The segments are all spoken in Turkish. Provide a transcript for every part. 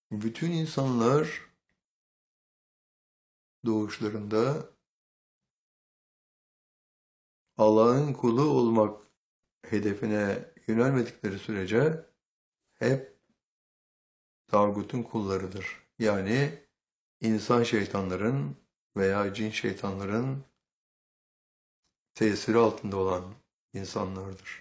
Bütün insanlar doğuşlarında Allah'ın kulu olmak hedefine yönelmedikleri sürece hep tağutun kullarıdır. Yani insan şeytanların veya cin şeytanların tesiri altında olan insanlardır.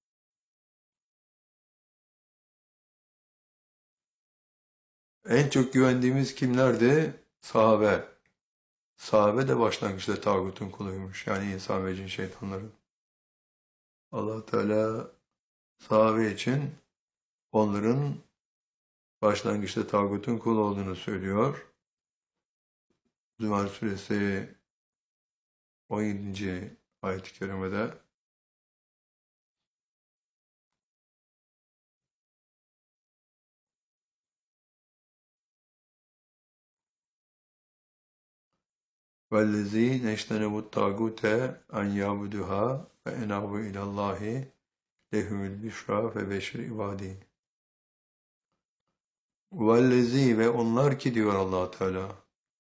En çok güvendiğimiz kimlerdi? Sahabe. Sahabe de başlangıçta tağutun kuluymuş. Yani insan ve cin şeytanların. Allah Teala sahabe için onların başlangıçta tağutun kul olduğunu söylüyor. Zümer suresi 17. ayet-i kerimede وَالَّذ۪ينَ اجْتَنَبُوا الطَّاغُوتَ اَنْ يَعْبُدُهَا وَاَنَابُوا اِلَى اللّٰهِ لَهُمُ الْبُشْرَى فَبَشِّرْ عِبَادِهِ. Vellezi ve onlar ki diyor Allah Teala.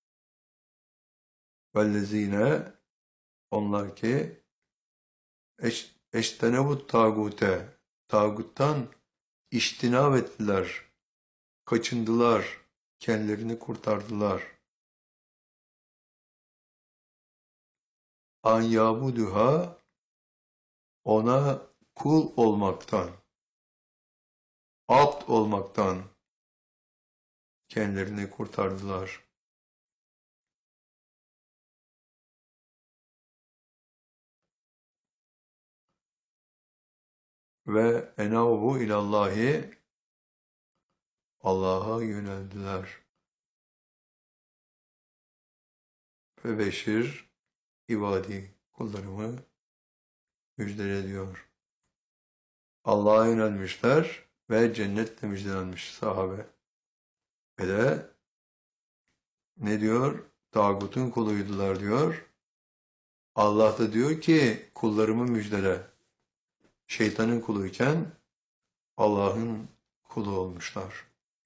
Vellezine onlar ki eştenebut tağute tağuttan iştinab ettiler, kaçındılar, kendilerini kurtardılar. An yabuduha ona kul olmaktan, abd olmaktan kendilerini kurtardılar. Ve enavu ilallahi Allah'a yöneldiler. Ve beşir ibadi kullarımı müjdele diyor. Allah'a yönelmişler ve cennetle müjdelenmiş sahabe. Ve de ne diyor? Tağutun kuluydular diyor. Allah da diyor ki kullarımı müjdele. Şeytanın kuluyken Allah'ın kulu olmuşlar.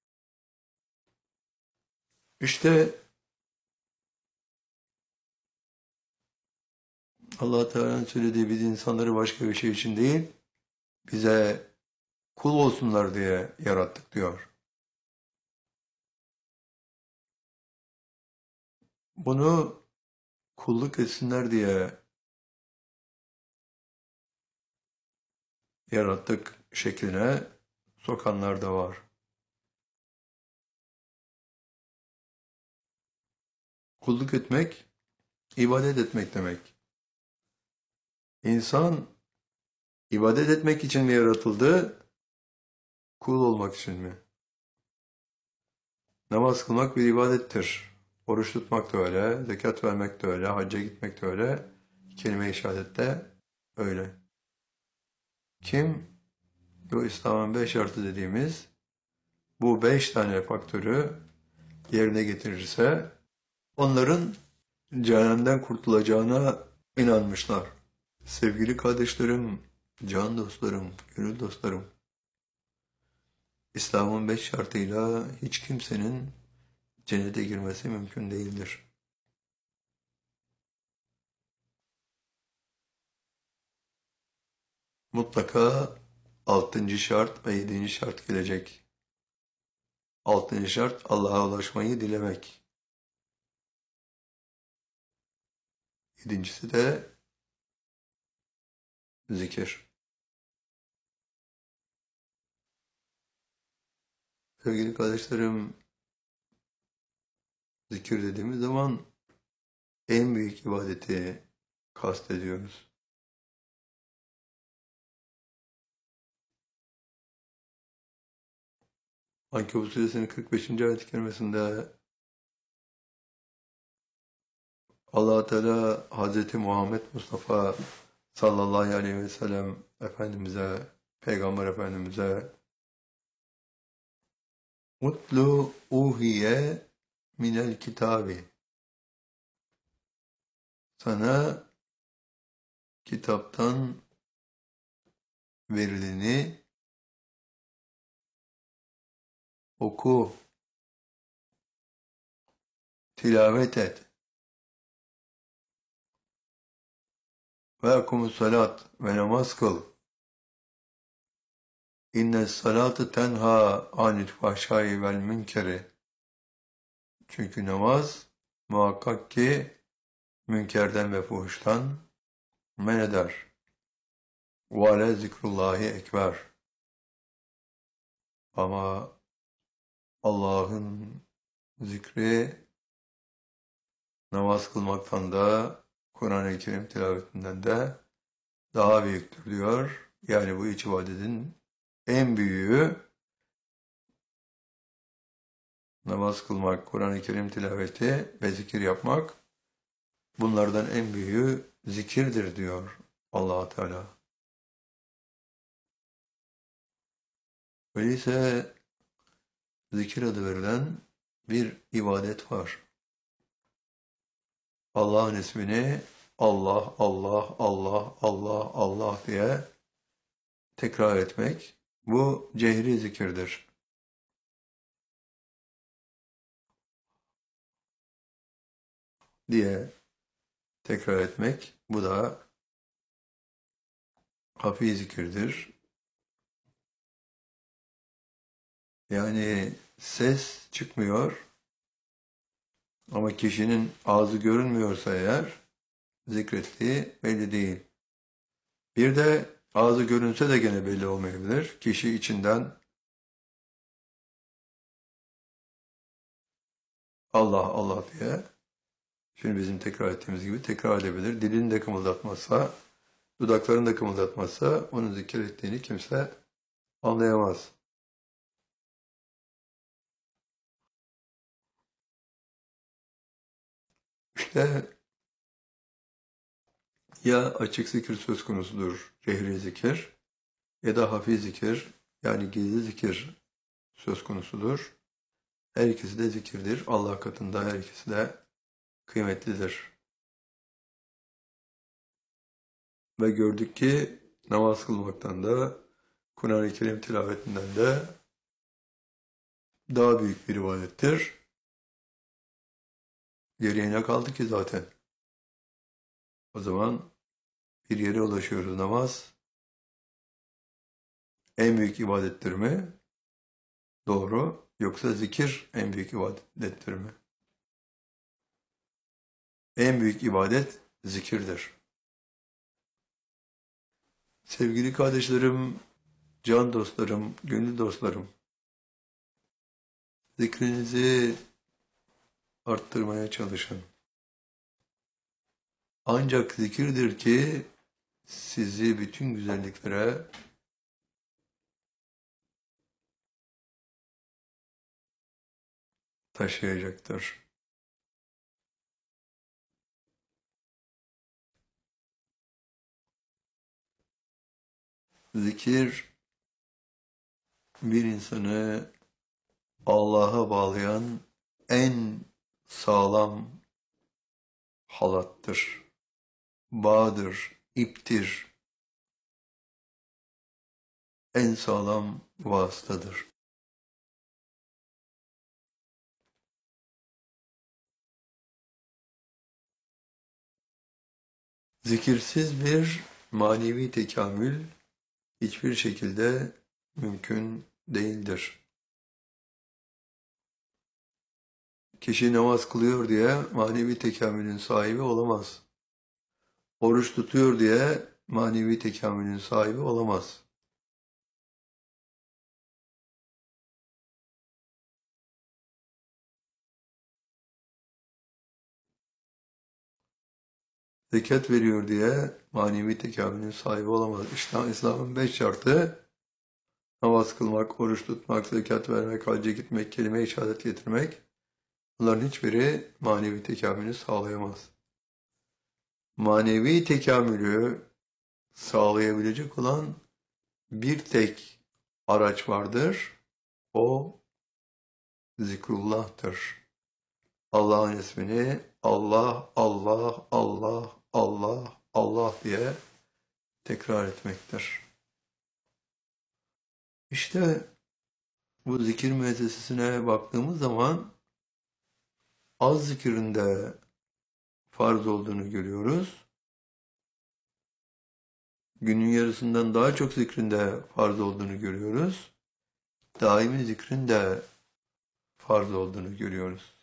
İşte Allah Teala'nın söylediği biz insanları başka bir şey için değil, bize kul olsunlar diye yarattık diyor. Bunu kulluk etsinler diye yarattık şekline sokanlar da var. Kulluk etmek, ibadet etmek demek. İnsan ibadet etmek için mi yaratıldı, kul olmak için mi? Namaz kılmak bir ibadettir. Oruç tutmak da öyle, zekat vermek de öyle, hacca gitmek de öyle, kelime-i şehadet de öyle. Kim bu İslam'ın 5 şartı dediğimiz bu 5 tane faktörü yerine getirirse onların cehennemden kurtulacağına inanmışlar. Sevgili kardeşlerim, can dostlarım, gönül dostlarım, İslam'ın 5 şartıyla hiç kimsenin cennete girmesi mümkün değildir. Mutlaka 6. şart ve 7. şart gelecek. 6. şart Allah'a ulaşmayı dilemek. 7.'si de zikir. Sevgili kardeşlerim, zikir dediğimiz zaman en büyük ibadeti kastediyoruz. Ankebut suresinin 45. ayet-i kerimesinde Allah Teala Hazreti Muhammed Mustafa sallallahu aleyhi ve sellem Efendimiz'e, Peygamber Efendimiz'e Mutlu uhiye minel kitabi. Sana kitaptan verileni oku tilavet et. Ve akumus salat ve namaz kıl. İnne salate tenha anil fahşai vel münkeri. Çünkü namaz muhakkak ki münkerden ve fuhuştan men eder. Ve ale zikrullahi ekber. Ama Allah'ın zikri namaz kılmaktan da Kur'an-ı Kerim tilavetinden de daha büyüktür diyor. Yani bu üç ibadetin en büyüğü namaz kılmak, Kur'an-ı Kerim tilaveti ve zikir yapmak. Bunlardan en büyüğü zikirdir diyor Allah Teala. Öyleyse zikir adı verilen bir ibadet var. Allah'ın ismini Allah, Allah, Allah, Allah, Allah diye tekrar etmek. Bu cehri zikirdir. Diye tekrar etmek. Bu da hafi zikirdir. Yani ses çıkmıyor ama kişinin ağzı görünmüyorsa eğer zikrettiği belli değil. Bir de ağzı görünse de gene belli olmayabilir. Kişi içinden Allah Allah diye, şimdi bizim tekrar ettiğimiz gibi tekrar edebilir. Dilini de kımıldatmazsa, dudaklarını da kımıldatmazsa onun zikir ettiğini kimse anlayamaz. İşte ya açık zikir söz konusudur, cehri zikir, ya da hafi zikir, yani gizli zikir söz konusudur. Her ikisi de zikirdir. Allah katında her ikisi de kıymetlidir. Ve gördük ki namaz kılmaktan da, Kur'an-ı Kerim tilavetinden de daha büyük bir ibadettir. Geriye ne kaldı ki zaten? O zaman bir yere ulaşıyoruz. Namaz en büyük ibadettir mi? Doğru. Yoksa zikir en büyük ibadettir mi? En büyük ibadet zikirdir. Sevgili kardeşlerim, can dostlarım, gönül dostlarım, zikrinizi arttırmaya çalışın. Ancak zikirdir ki sizi bütün güzelliklere taşıyacaktır. Zikir bir insanı Allah'a bağlayan en sağlam halattır, bağdır, iptir, en sağlam vasıtadır. Zikirsiz bir manevi tekamül hiçbir şekilde mümkün değildir. Kişi namaz kılıyor diye manevi tekamülün sahibi olamaz. Oruç tutuyor diye manevi tekamülün sahibi olamaz. Zekat veriyor diye manevi tekamülün sahibi olamaz. İslam'ın 5 şartı namaz kılmak, oruç tutmak, zekat vermek, hacca gitmek, kelime-i şehadet getirmek. Bunların hiçbiri manevi tekamülü sağlayamaz. Manevi tekamülü sağlayabilecek olan bir tek araç vardır. O zikrullah'tır. Allah'ın ismini Allah, Allah, Allah, Allah, Allah diye tekrar etmektir. İşte bu zikir müessesesine baktığımız zaman Az zikrin de farz olduğunu görüyoruz. Günün yarısından daha çok zikrin de farz olduğunu görüyoruz. Daimi zikrin de farz olduğunu görüyoruz.